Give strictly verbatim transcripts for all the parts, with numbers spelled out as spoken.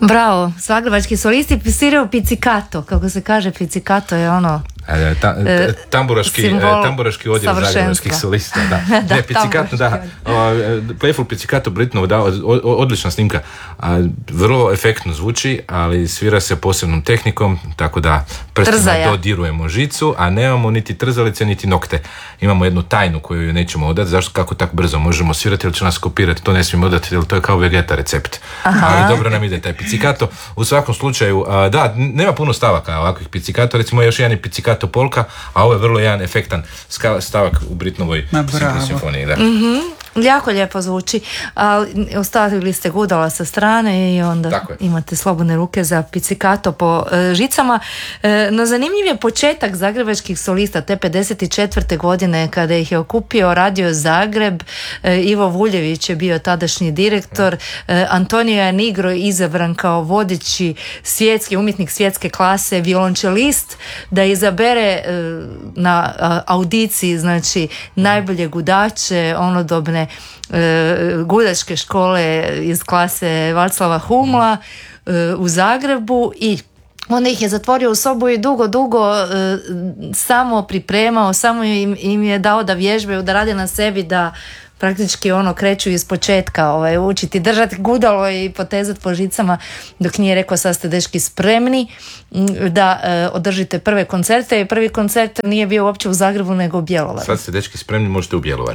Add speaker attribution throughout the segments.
Speaker 1: Bravo, zagrebački solisti sviraju pizzicato, kako se kaže, pizzicato je ono...
Speaker 2: E, ta, ta, tamburaški, tamburaški odjel zagrebačkih solista, da.
Speaker 1: da
Speaker 2: ne, pizzicato, da. Playful Pizzicato Britnov, da, odlična snimka. A, vrlo efektno zvuči, ali svira se posebnom tehnikom, tako da prstima dodirujemo žicu, a nemamo niti trzalice, niti nokte. Imamo jednu tajnu koju ju nećemo odati, zašto, kako tako brzo možemo svirati, jer će nas kopirati, to ne smijemo odati, jer to je kao Vegeta recept. Aha. Ali dobro nam ide taj pizzicato. U svakom slučaju, a, da, nema puno stavaka ovakvih pizzicato, recimo još jedan je pizzicato polka, a ovo je vrlo jedan efektan stavak u Britnovoj simfoniji. Da.
Speaker 1: Mm-hmm. Jako lijepo zvuči, ali ostavili ste gudala sa strane i onda imate slobodne ruke za pizzicato po e, žicama. E, no zanimljiv je početak zagrebačkih solista te pedeset četvrte godine kada ih je okupio Radio Zagreb. e, Ivo Vuljević je bio tadašnji direktor, e, Antonio Janigro izabran kao vodeći svjetski umjetnik svjetske klase, violončelist, da izabere e, na a, audiciji znači najbolje gudače onodobne E, gudačke škole iz klase Václava Humla e, u Zagrebu i onda ih je zatvorio u sobu i dugo, dugo e, samo pripremao, samo im, im je dao da vježbaju, da rade na sebi, da praktički ono kreću iz početka, ovaj, učiti držati gudalo i potezati po žicama, dok nije rekao sad ste dečki spremni da e, održite prve koncerte, i prvi koncert nije bio uopće u Zagrebu nego u Bjelovaru.
Speaker 2: Sad ste dečki spremni, možete u Bjelovar.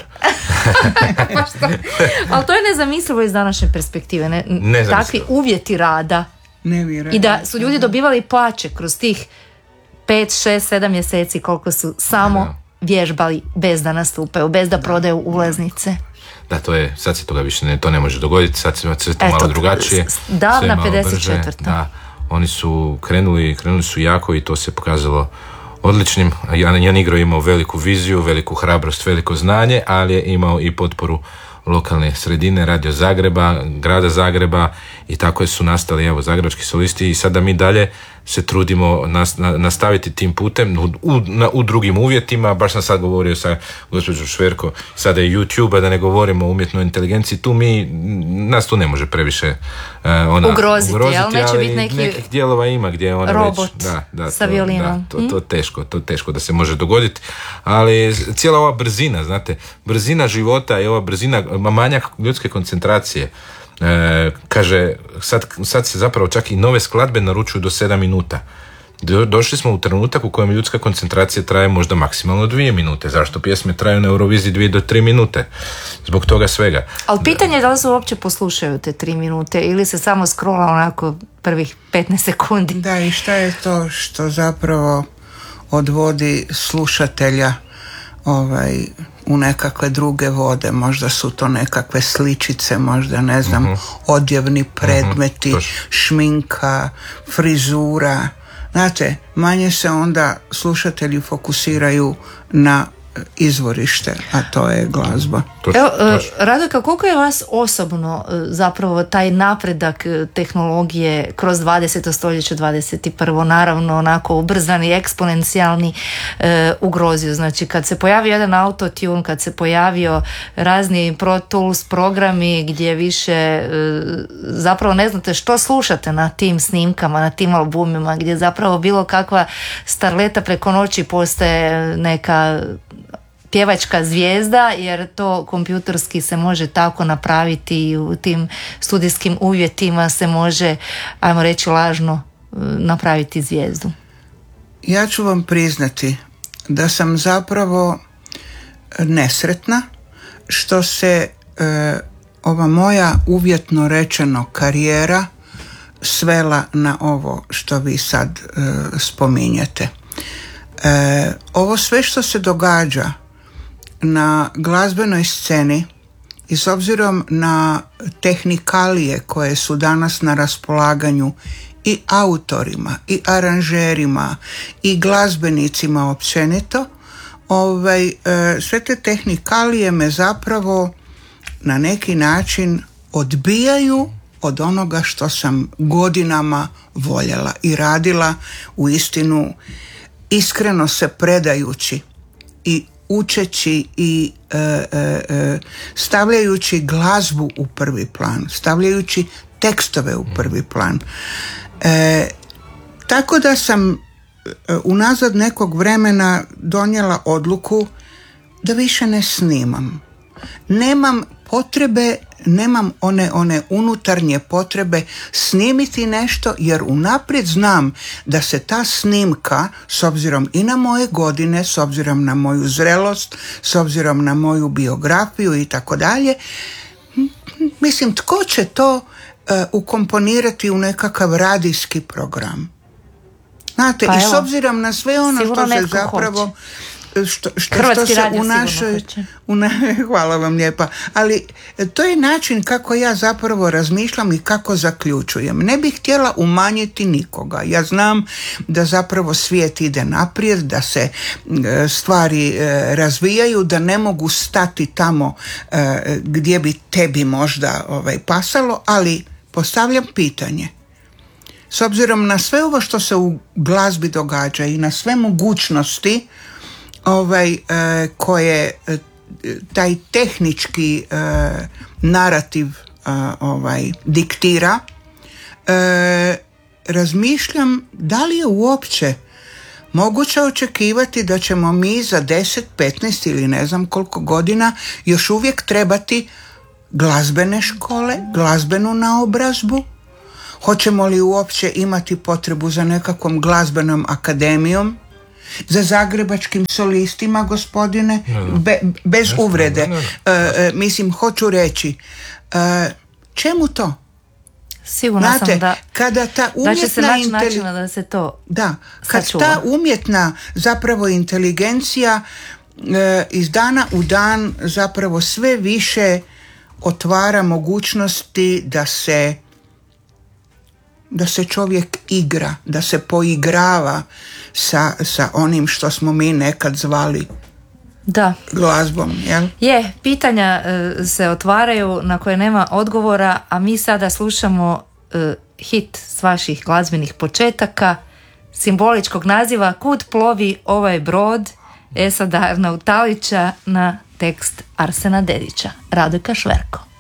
Speaker 1: Ali to je nezamislivo iz današnje perspektive, ne, takvi uvjeti rada i da su ljudi dobivali plaće kroz tih pet, šest, sedam mjeseci koliko su samo Aha. vježbali bez da nastupaju, bez da, da prodaju ulaznice.
Speaker 2: Da, to je, sad se toga više ne, to ne može dogoditi, sad se sve to malo drugačije.
Speaker 1: Davna pedeset četvrta.
Speaker 2: Da, oni su krenuli, krenuli su jako i to se pokazalo odličnim. Jan Igro je imao veliku viziju, veliku hrabrost, veliko znanje, ali je imao i potporu lokalne sredine, Radio Zagreba, grada Zagreba, i tako su nastali evo zagrebački solisti, i sada mi dalje se trudimo nas, na, nastaviti tim putem u, u, na, u drugim uvjetima. Baš sam sad govorio sa gospođom Šverko, sada je YouTube, a da ne govorimo o umjetnoj inteligenciji, tu mi, nas tu ne može previše uh, ona
Speaker 1: ugroziti, ugroziti ali neće
Speaker 2: ali
Speaker 1: biti neki
Speaker 2: nekih dijelova ima gdje ona
Speaker 1: robot
Speaker 2: već, da, da,
Speaker 1: sa
Speaker 2: to,
Speaker 1: violinom.
Speaker 2: Da, to, to, teško, to teško da se može dogoditi, ali cijela ova brzina, znate, brzina života i ova brzina, manjak ljudske koncentracije. E, kaže, sad, sad se zapravo čak i nove skladbe naručuju do sedam minuta. Do, došli smo u trenutak u kojem ljudska koncentracija traje možda maksimalno dvije minute. Zašto pjesme traju na Euroviziji dvije do tri minute? Zbog toga svega.
Speaker 1: Ali pitanje je da li se uopće poslušaju te tri minute ili se samo scrolla onako prvih petnaest sekundi.
Speaker 3: Da, i šta je to što zapravo odvodi slušatelja ovaj, u nekakve druge vode? Možda su to nekakve sličice, možda ne znam, uh-huh. odjevni predmeti, uh-huh. šminka, frizura. Znate, manje se onda slušatelji fokusiraju na izvorište, a to je glazba.
Speaker 1: Evo, Radoka, koliko je vas osobno zapravo taj napredak tehnologije kroz dvadeseto stoljeće, dvadeset prvo naravno onako ubrzani, eksponencijalni e, ugrozio? Znači kad se pojavio jedan autotune, kad se pojavio razni Pro Tools programi gdje više e, zapravo ne znate što slušate na tim snimkama, na tim albumima, gdje zapravo bilo kakva starleta preko noći postaje neka pjevačka zvijezda, jer to kompjuterski se može tako napraviti i u tim studijskim uvjetima se može, ajmo reći, lažno napraviti zvijezdu.
Speaker 3: Ja ću vam priznati da sam zapravo nesretna što se e, ova moja uvjetno rečeno karijera svela na ovo što vi sad e, spominjete. E, ovo sve što se događa na glazbenoj sceni i s obzirom na tehnikalije koje su danas na raspolaganju i autorima i aranžerima i glazbenicima općenito, ovaj, sve te tehnikalije me zapravo na neki način odbijaju od onoga što sam godinama voljela i radila, u istinu iskreno se predajući i učeći i e, e, stavljajući glazbu u prvi plan, stavljajući tekstove u prvi plan. E, tako da sam unazad nekog vremena donijela odluku da više ne snimam. Nemam potrebe, nemam one, one unutarnje potrebe snimiti nešto, jer unaprijed znam da se ta snimka, s obzirom i na moje godine, s obzirom na moju zrelost, s obzirom na moju biografiju i tako dalje, mislim, tko će to uh, ukomponirati u nekakav radijski program? Znate, pa i s obzirom na sve ono što se zapravo hoće. Što, što, što se u našoj, u na, hvala vam lijepa, ali to je način kako ja zapravo razmišljam i kako zaključujem. Ne bih htjela umanjiti nikoga. Ja znam da zapravo svijet ide naprijed, da se stvari razvijaju, da ne mogu stati tamo gdje bi tebi možda ovaj, pasalo, ali postavljam pitanje. S obzirom na sve ovo što se u glazbi događa i na sve mogućnosti ovaj, e, koje e, taj tehnički e, narativ e, ovaj, diktira, e, razmišljam da li je uopće moguće očekivati da ćemo mi za deset, petnaest ili ne znam koliko godina još uvijek trebati glazbene škole, glazbenu naobrazbu. Hoćemo li uopće imati potrebu za nekakvom glazbenom akademijom, za zagrebačkim solistima, gospodine, Be, bez Jasne, uvrede. Ne, ne, ne. E, mislim, hoću reći, e, čemu to?
Speaker 1: Sigurno Znate, sam da,
Speaker 3: kada ta umjetna
Speaker 1: da će se naći
Speaker 3: inteli...
Speaker 1: načina da se to
Speaker 3: Da, kad
Speaker 1: sačuva.
Speaker 3: Ta umjetna zapravo inteligencija e, iz dana u dan zapravo sve više otvara mogućnosti da se da se čovjek igra, da se poigrava sa, sa onim što smo mi nekad zvali
Speaker 1: da.
Speaker 3: glazbom. Jel?
Speaker 1: Je, pitanja e, se otvaraju na koje nema odgovora, a mi sada slušamo e, hit s vaših glazbenih početaka, simboličkog naziva Kud plovi ovaj brod, Esada Arnautalića na tekst Arsena Dedića. Radojka Šverko.